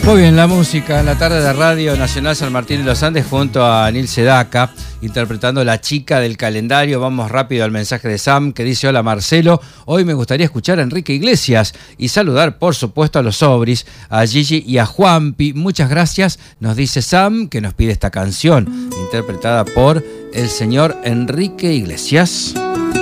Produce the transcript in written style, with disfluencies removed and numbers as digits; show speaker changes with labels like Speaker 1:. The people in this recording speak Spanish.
Speaker 1: Muy bien, la música en la tarde de Radio Nacional San Martín de los Andes junto a Anil Sedaka, interpretando La Chica del Calendario. Vamos rápido al mensaje de Sam que dice: hola Marcelo, hoy me gustaría escuchar a Enrique Iglesias y saludar por supuesto a los Sobris, a Gigi y a Juanpi. Muchas gracias, nos dice Sam, que nos pide esta canción interpretada por el señor Enrique Iglesias.